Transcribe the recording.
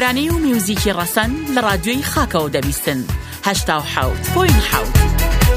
بەیانی و میوزیکی ڕەسەن لە ڕادیۆی خاکەوە دەبیستن 87.7